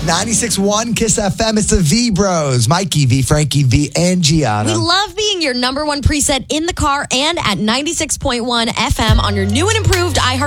96.1 Kiss FM. It's the V Bros. Mikey V, Frankie V, and Gianna. We love being your number one preset in the car and at 96.1 FM on your new and improved iHeart